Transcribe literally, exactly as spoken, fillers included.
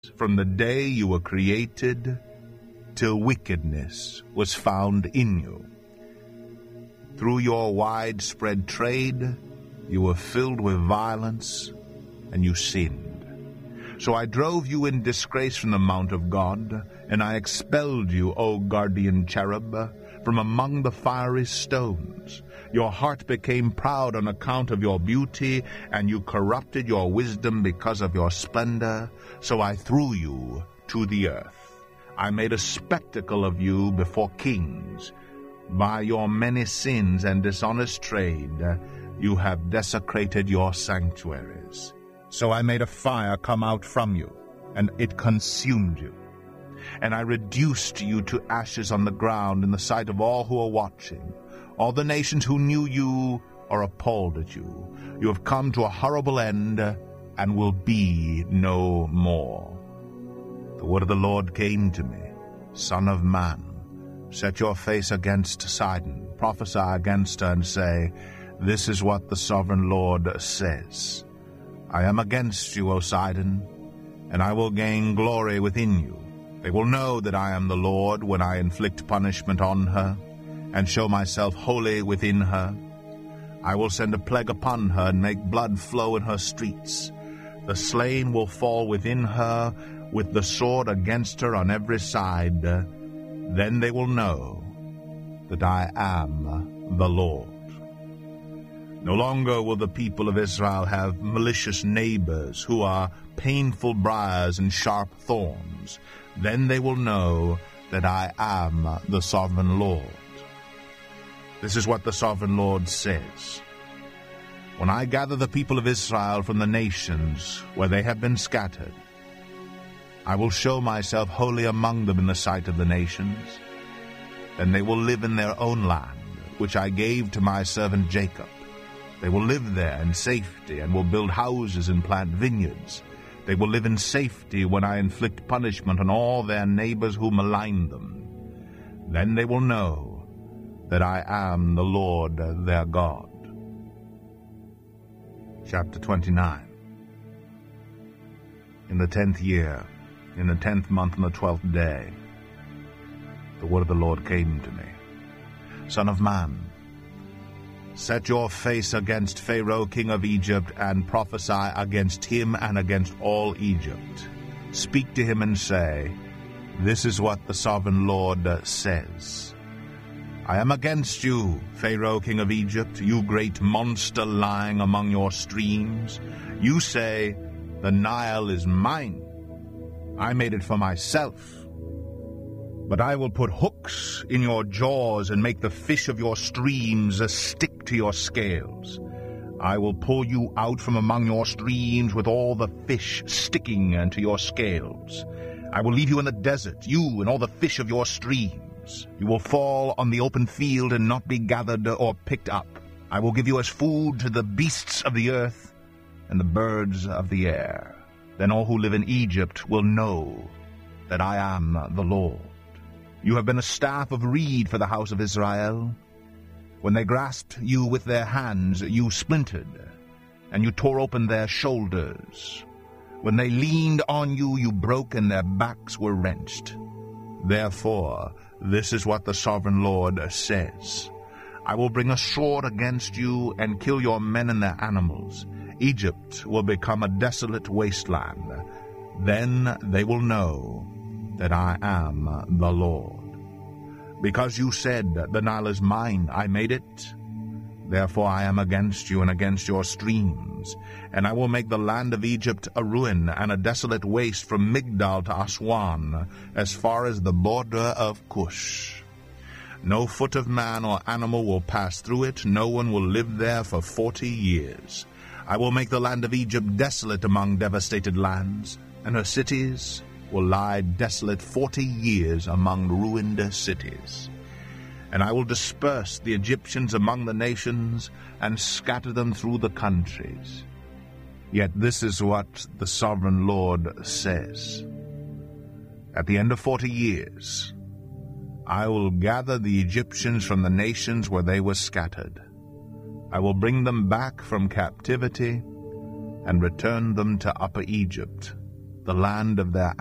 from the day you were created till wickedness was found in you. Through your widespread trade, you were filled with violence, and you sinned. So I drove you in disgrace from the mount of God, and I expelled you, O guardian cherub, from among the fiery stones. Your heart became proud on account of your beauty, and you corrupted your wisdom because of your splendor. So I threw you to the earth. I made a spectacle of you before kings. By your many sins and dishonest trade, you have desecrated your sanctuaries. So I made a fire come out from you, and it consumed you. And I reduced you to ashes on the ground in the sight of all who are watching. All the nations who knew you are appalled at you. You have come to a horrible end, and will be no more. The word of the Lord came to me, Son of man, set your face against Sidon, prophesy against her, and say, This is what the sovereign Lord says. I am against you, O Sidon, and I will gain glory within you. They will know that I am the Lord when I inflict punishment on her, and show myself holy within her. I will send a plague upon her, and make blood flow in her streets. The slain will fall within her, with the sword against her on every side. Then they will know that I am the Lord. No longer will the people of Israel have malicious neighbors who are painful briars and sharp thorns. Then they will know that I am the sovereign Lord. This is what the sovereign Lord says. When I gather the people of Israel from the nations where they have been scattered, I will show myself holy among them in the sight of the nations. Then they will live in their own land, which I gave to my servant Jacob. They will live there in safety, and will build houses and plant vineyards. They will live in safety when I inflict punishment on all their neighbors who malign them. Then they will know that I am the Lord their God. Chapter twenty-nine. In the tenth year, in the tenth month, on the twelfth day, the word of the Lord came to me. Son of man, set your face against Pharaoh, king of Egypt, and prophesy against him and against all Egypt. Speak to him and say, This is what the sovereign Lord says. I am against you, Pharaoh, king of Egypt, you great monster lying among your streams. You say, The Nile is mine. I made it for myself. But I will put hooks in your jaws and make the fish of your streams stick to your scales. I will pull you out from among your streams with all the fish sticking into your scales. I will leave you in the desert, you and all the fish of your streams. You will fall on the open field and not be gathered or picked up. I will give you as food to the beasts of the earth and the birds of the air. Then all who live in Egypt will know that I am the Lord. You have been a staff of reed for the house of Israel. When they grasped you with their hands, you splintered, and you tore open their shoulders. When they leaned on you, you broke, and their backs were wrenched. Therefore, this is what the sovereign Lord says. I will bring a sword against you and kill your men and their animals. Egypt will become a desolate wasteland. Then they will know that I am the Lord. Because you said, The Nile is mine, I made it. Therefore I am against you and against your streams, and I will make the land of Egypt a ruin and a desolate waste from Migdal to Aswan, as far as the border of Cush. No foot of man or animal will pass through it, no one will live there for forty years. I will make the land of Egypt desolate among devastated lands, and her cities will lie desolate forty years among ruined cities. And I will disperse the Egyptians among the nations and scatter them through the countries. Yet this is what the sovereign Lord says. At the end of forty years, I will gather the Egyptians from the nations where they were scattered. I will bring them back from captivity and return them to Upper Egypt. the land of their